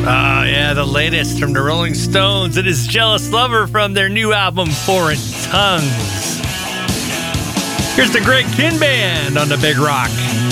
Oh, yeah, the latest from the Rolling Stones. It is Jealous Lover from their new album, Foreign Tongues. Here's the Greg Kihn Band on the Big Rock.